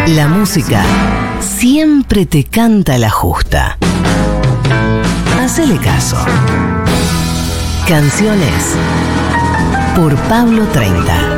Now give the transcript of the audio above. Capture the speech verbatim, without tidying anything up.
La música siempre te canta la justa. Hacele caso. Canciones por Pablo treinta.